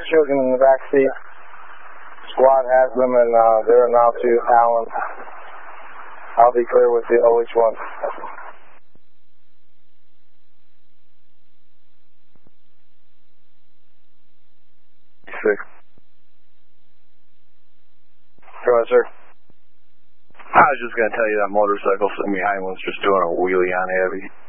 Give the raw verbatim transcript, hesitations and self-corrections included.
children in the back seat. Squad has them, and uh, they're now to Allen. I'll be clear with the O H one. Six. Go ahead, sir. I was just going to tell you that motorcycle sent behind was just doing a wheelie on heavy.